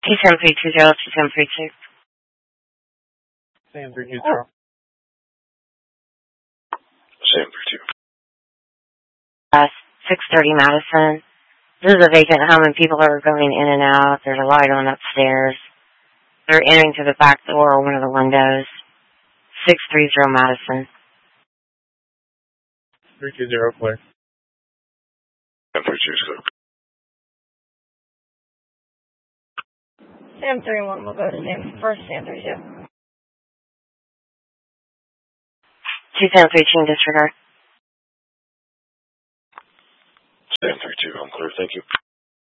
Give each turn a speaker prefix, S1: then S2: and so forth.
S1: T-7-320, T-7-32.
S2: Sam 320.
S3: Sam 32.
S1: 630 Madison. This is a vacant home and people are going in and out. There's a light on upstairs. They're entering through the back door or one of the windows. 630 Madison.
S2: 320 clear.
S3: Sam 32 is clear.
S4: Sam 31 will go to Sam 32.
S1: 2713 disregard.
S3: Sam 32, I'm clear, thank you.